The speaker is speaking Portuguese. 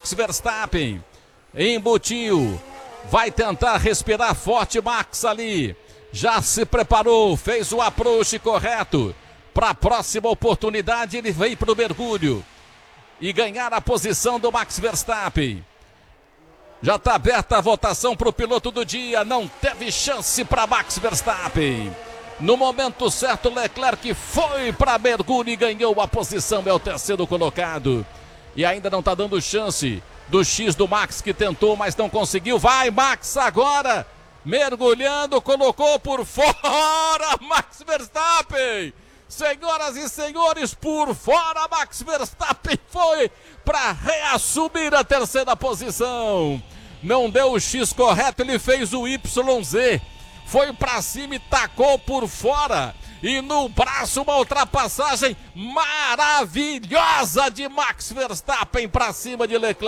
Max Verstappen. Embutiu. Vai tentar respirar forte Max ali. Já se preparou, fez o approach correto. Para a próxima oportunidade ele vem para o mergulho e ganhar a posição do Max Verstappen. Já está aberta a votação para o piloto do dia. Não teve chance para Max Verstappen. No momento certo, Leclerc foi para mergulho e ganhou a posição. É o terceiro colocado. E ainda não está dando chance do X do Max, que tentou, mas não conseguiu. Vai, Max, agora. Mergulhando, colocou por fora Max Verstappen. Senhoras e senhores, por fora Max Verstappen foi para reassumir a terceira posição. Não deu o X correto, ele fez o YZ. Foi para cima e tacou por fora. E no braço uma ultrapassagem maravilhosa de Max Verstappen para cima de Leclerc.